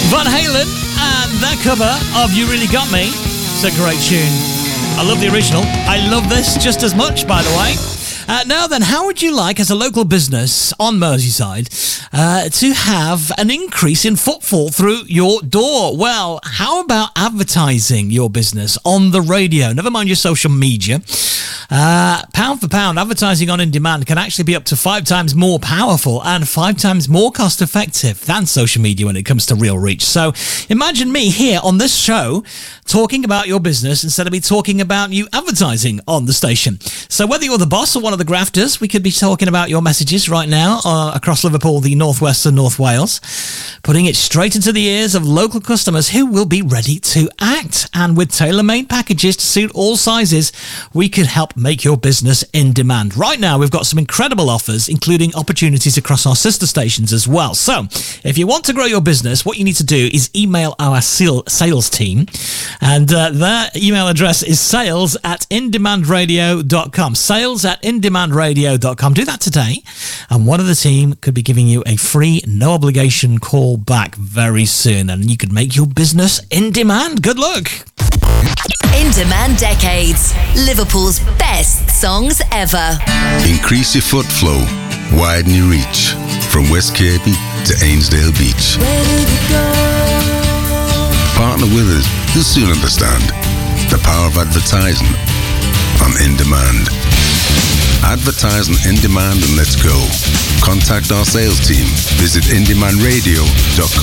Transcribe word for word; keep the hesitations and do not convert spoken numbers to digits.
Van Halen and their cover of You Really Got Me. It's a great tune. I love the original. I love this just as much, by the way. Uh, now then, how would you like, as a local business on Merseyside, uh, to have an increase in footfall through your door? Well, how about advertising your business on the radio? Never mind your social media. Uh, pound for pound, advertising on In Demand can actually be up to five times more powerful and five times more cost effective than social media when it comes to real reach. So imagine me here on this show talking about your business instead of me talking about you advertising on the station. So whether you're the boss or one of the grafters, we could be talking about your messages right now uh, across Liverpool, the Northwest and North Wales, putting it straight into the ears of local customers who will be ready to act. And with tailor-made packages to suit all sizes, we could help make your business in demand. Right now, we've got some incredible offers, including opportunities across our sister stations as well. So if you want to grow your business, what you need to do is email our sales team. And uh, their email address is sales at indemandradio dot com. Sales at indemandradio dot com. Do that today. And one of the team could be giving you a free, no obligation call back very soon. And you could make your business in demand. Good luck. In Demand Decades. Liverpool's best songs ever. Increase your foot flow. Widen your reach. From West Caden to Ainsdale Beach. Partner with us. You'll soon understand the power of advertising on In Demand. Advertise on In Demand and let's go. Contact our sales team. Visit in demand radio dot com.